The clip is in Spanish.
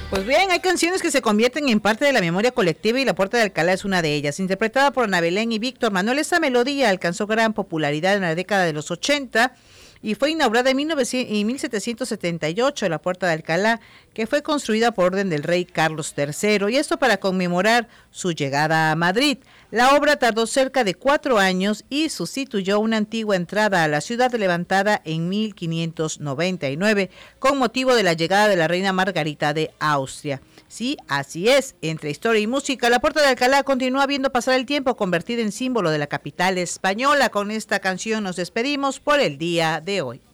Pues bien, hay canciones que se convierten en parte de la memoria colectiva y La Puerta de Alcalá es una de ellas. Interpretada por Ana Belén y Víctor Manuel, esta melodía alcanzó gran popularidad en la década de los 80 y fue inaugurada en 1778, La Puerta de Alcalá, que fue construida por orden del rey Carlos III, y esto para conmemorar su llegada a Madrid. La obra tardó cerca de 4 años y sustituyó una antigua entrada a la ciudad levantada en 1599 con motivo de la llegada de la reina Margarita de Austria. Sí, así es, entre historia y música, La Puerta de Alcalá continúa viendo pasar el tiempo, convertida en símbolo de la capital española. Con esta canción nos despedimos por el día de hoy.